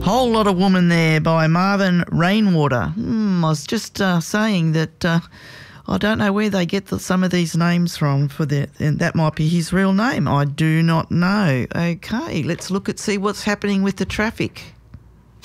Whole Lot of Woman there by Marvin Rainwater. I was just saying that I don't know where they get some of these names from, and that might be his real name. I do not know. Okay, let's see what's happening with the traffic.